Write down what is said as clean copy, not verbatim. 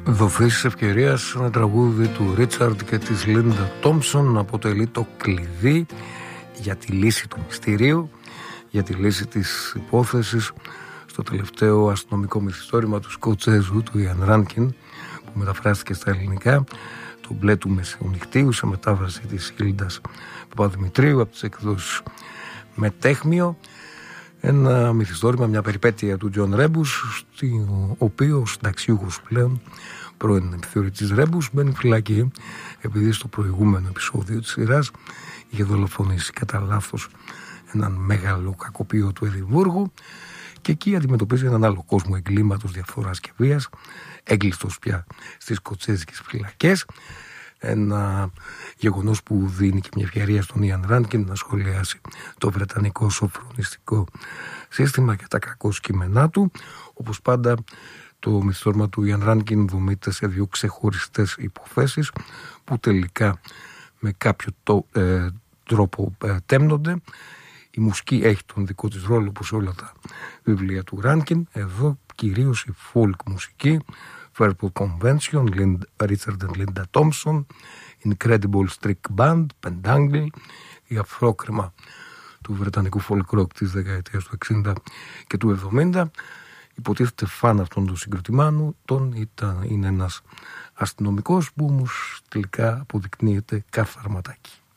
Δοθήσεις ευκαιρίας, ένα τραγούδι του Ρίτσαρντ και της Λίντα Τόμψον αποτελεί το κλειδί για τη λύση του μυστηρίου, για τη λύση της υπόθεσης στο τελευταίο αστυνομικό μυθιστόρημα του Σκοτσέζου, του Ιαν Ράνκιν, που μεταφράστηκε στα ελληνικά, το μπλε του μεσαιονυχτίου, σε μετάφραση της Χίλντας Παπαδημητρίου από τις εκδόσεις Μετέχμιο. Ένα μυθιστόρημα, μια περιπέτεια του Τζον Ρέμπους, ο οποίος συνταξιούχος πλέον, πρώην επιθεωρητής Ρέμπους, μπαίνει φυλακή επειδή στο προηγούμενο επεισόδιο της σειράς είχε δολοφονήσει κατά λάθος έναν μεγάλο κακοποιό του Εδιμβούργου και εκεί αντιμετωπίζει έναν άλλο κόσμο εγκλήματος, διαφθοράς και βίας, έγκλειστος πια στις σκοτσέζικες φυλακές. Ένα γεγονός που δίνει και μια ευκαιρία στον Ιαν Ράνκιν να σχολιάσει το βρετανικό σοφρονιστικό σύστημα και τα κακό κείμενά του. Όπως πάντα, το μυθιστόρημα του Ιαν Ράνκιν δομείται σε δύο ξεχωριστές υποθέσεις που τελικά με κάποιο τρόπο τέμνονται. Η μουσική έχει τον δικό της ρόλο, όπως όλα τα βιβλία του Ράνκιν. Εδώ κυρίως η folk μουσική, Fairport Convention, Richard and Linda Thompson, Incredible Streak Band, Pentangle, η αφρόκρεμα του βρετανικού folk rock της δεκαετίας του 60 και του 70. Υποτίθεται φαν αυτών των συγκροτημάτων, είναι ένας αστυνομικός που όμως τελικά αποδεικνύεται κάρφαρματάκι.